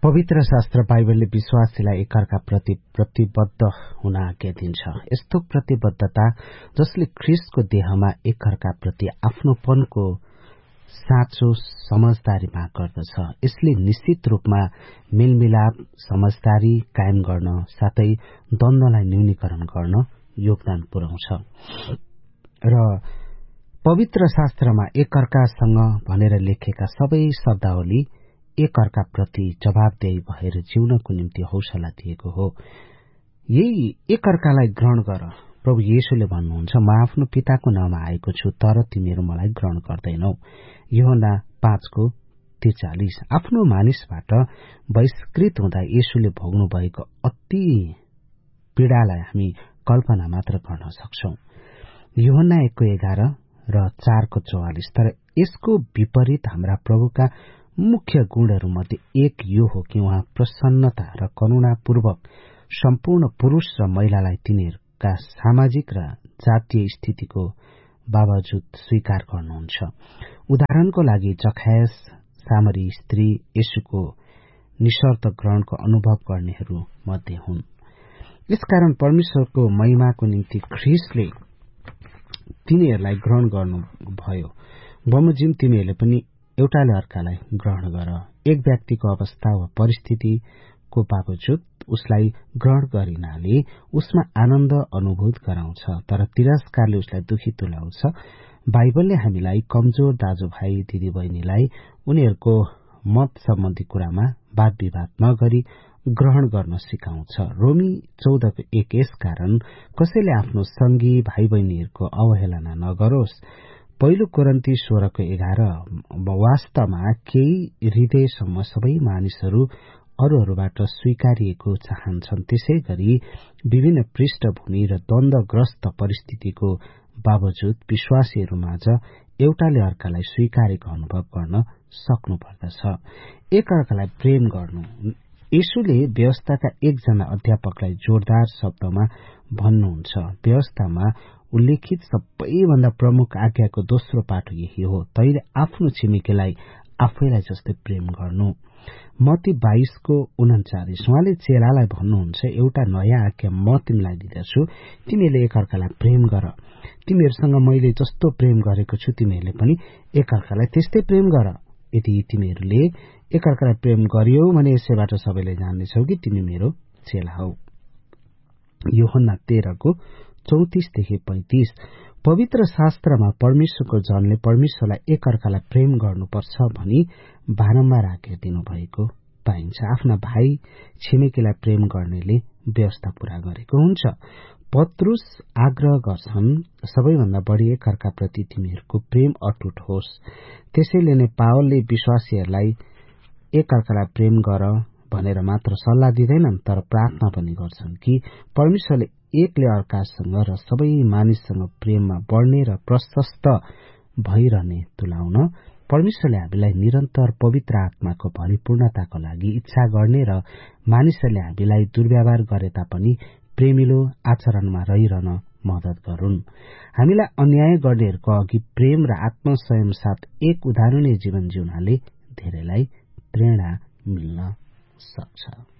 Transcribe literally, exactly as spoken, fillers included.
पवित्र शास्त्र बाइबलले विश्वासीलाई एकअर्का प्रति प्रतिबद्ध हुन आज्ञा दिन्छ। यस्तो प्रतिबद्धता जसले ख्रीष्टको देहमा एकअर्का प्रति आफ्नोपनको साँचो समझदारी माग गर्दछ। यसले निश्चित रूपमा मेलमिलाप समझदारी कायम गर्न साथै द्वन्द्वलाई न्यूनीकरण गर्न योगदान पुर्याउँछ। र पवित्र शास्त्रमा एकअर्कासँग भनेर लेखेका सबै शब्दावली एकअर्का प्रति जवाबदेही भएर जिउनको निम्ति हौसला दिएको हो। यही एकअर्कालाई ग्रहण गर। प्रभु येशूले भन्नुहुन्छ, म आफ्नो पिताको नाममा आएको छु, तर तिमीहरू मलाई ग्रहण गर्दैनौ। यूहन्ना पाँचको त्रिचालिस। आफ्नो मानिसबाट बहिष्कृत हुँदा येशूले भोग्नु भएको अति पीडालाई हामी कल्पना मात्र गर्न सक्छौं। यूहन्ना एकको एघार र चारको चौवालिस। तर यसको विपरीत हाम्रा प्रभुका मुख्य गुणहरू मध्ये एक यो हो कि उहाँ प्रसन्नता र करुणापूर्वक सम्पूर्ण पुरूष र महिलालाई तिनीहरूका सामाजिक र जातीय स्थितिको बावजुद स्वीकार गर्नुहुन्छ। उदाहरणको लागि जखायस सामरी स्त्री येशूको निशर्त ग्रहणको अनुभव गर्नेहरू मध्ये हुन्। यसकारण परमेश्वरको महिमाको निम्ति ख्रीष्टले तिनीहरूलाई ग्रहण गर्नुभयो। बमोजिम तिमीहरूले पनि एउटाले अर्कालाई ग्रहण गर। एक व्यक्तिको अवस्था वा परिस्थितिको बावजुद उसलाई ग्रहण गरिनाले उसमा आनन्द अनुभूत गराउँछ, तर तिरस्कारले उसलाई दुखी तुल्याउँछ। बाइबलले हामीलाई कमजोर दाजुभाइ दिदीबहिनीलाई उनीहरूको मत सम्बन्धी कुरामा वाद विवाद नगरी ग्रहण गर्न सिकाउँछ। रोमी चौधको एक। यस कारण कसैले आफ्नो संगी भाइ बहिनीहरूको अवहेलना नगरोस्। पहिलो कोरिन्थी सोह्रको एघार। वास्तवमा केही हृदयसम्म सबै मानिसहरू अरूहरूबाट स्वीकारिएको चाहन्छन्। त्यसै गरी विभिन्न पृष्ठभूमि र द्वन्द्वग्रस्त परिस्थितिको बावजुद विश्वासीहरूमाझ एउटाले अर्कालाई स्वीकारेको अनुभव गर्न सक्नुपर्दछ। एकअर्कालाई प्रेम गर्नु। येशूले व्यवस्थाका एकजना अध्यापकलाई जोरदार शब्दमा भन्नुहुन्छ, व्यवस्थामा उल्लेखित सबैभन्दा प्रमुख आज्ञाको दोस्रो पाठो यही हो, तैले आफ्नो छिमेकीलाई आफैलाई जस्तै प्रेम गर्नु। मत्ती बाइसको उन्चालिस। उहाँले चेलालाई भन्नुहुन्छ, एउटा नयाँ आज्ञा म तिमीलाई दिँदछु, तिमीहरूले एकअर्कालाई प्रेम गर। तिमीहरूसँग मैले जस्तो प्रेम गरेको छु तिमीहरूले पनि एकअर्कालाई त्यस्तै प्रेम गर। यदि तिमीहरूले एकअर्कालाई प्रेम गरियौ भने यसैबाट सबैले जान्नेछौ कि तिमी मेरो चेला हौ। यूहन्ना तेह्रको चौतिसदेखि पैंतिस। पवित्र शास्त्रमा परमेश्वरको जनले परमेश्वरलाई एकअर्कालाई प्रेम गर्नुपर्छ भनी बारम्बार आज्ञा दिनुभएको पाइन्छ। आफ्ना भाइ छिमेकीलाई प्रेम गर्नेले व्यवस्था पूरा गरेको हुन्छ। पत्रुस आग्रह गर्छन्, सबैभन्दा बढ़ी एकअर्काप्रति तिमीहरूको प्रेम अटुट होस्। त्यसैले नै पावलले विश्वासीहरूलाई एकअर्कालाई प्रेम गर भनेर मात्र सल्लाह दिँदैनन्, तर प्रार्थना पनि गर्छन् कि परमेश्वरले एकले अर्कासँग र सबै मानिससँग प्रेममा बढ़ने र प्रशस्त भइरहने तुल्याउन परमेश्वरले हामीलाई निरन्तर पवित्र आत्माको भरिपूर्णताको लागि इच्छा गर्ने र मानिसहरूले हामीलाई दुर्व्यवहार गरे तापनि प्रेमिलो आचरणमा रहिरहन मद्दत गरून्। हामीलाई अन्याय गर्नेहरूको अघि प्रेम र आत्मसंयम साथ एक उदाहरणीय जीवन जिउनाले धेरैलाई प्रेरणा मिल्न सक्छ।